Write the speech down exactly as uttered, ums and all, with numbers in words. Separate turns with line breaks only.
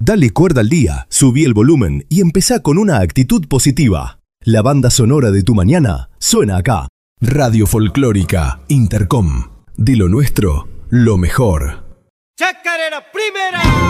Dale cuerda al día, subí el volumen y empezá con una actitud positiva. La banda sonora de tu mañana suena acá. Radio Folclórica Intercom. De lo nuestro, lo mejor.
Chacarera primera.